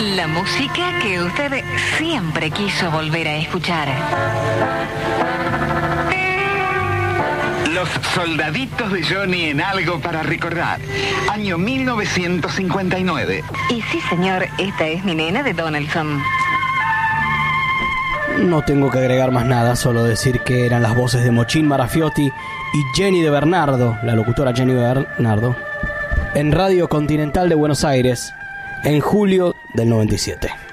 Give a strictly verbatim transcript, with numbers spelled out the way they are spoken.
La música que usted siempre quiso volver a escuchar. Los soldaditos de Johnny en Algo para Recordar. Año mil novecientos cincuenta y nueve. Y sí, señor, esta es mi nena de Donaldson. No tengo que agregar más nada, solo decir que eran las voces de Mochín Marafiotti y Jenny de Bernardo, la locutora Jenny de Bernardo, en Radio Continental de Buenos Aires, en julio del noventa y siete.